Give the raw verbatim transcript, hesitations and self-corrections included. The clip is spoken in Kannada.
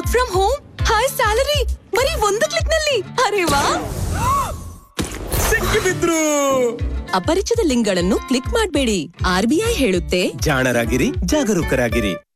Work from home, high salary, ಬರೀ ಒಂದು ಕ್ಲಿಕ್ ನಲ್ಲಿ. ಅರೆ ವಾ, ಸಿಕ್ಕಿಬಿದ್ರು. ಅಪರಿಚಿತ ಲಿಂಕ್ಗಳನ್ನು ಕ್ಲಿಕ್ ಮಾಡಬೇಡಿ. ಆರ್ ಬಿ ಐ ಹೇಳುತ್ತೆ, ಜಾಣರಾಗಿರಿ, ಜಾಗರೂಕರಾಗಿರಿ.